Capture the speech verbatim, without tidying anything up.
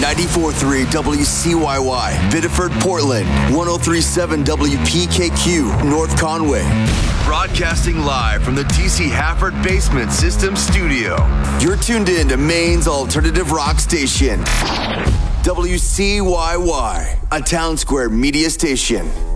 ninety-four point three W C Y Y, Biddeford, Portland, one oh three point seven W P K Q, North Conway. Broadcasting live from the D C Hafford Basement System Studio. You're tuned in to Maine's alternative rock station, W C Y Y, a Town Square media station.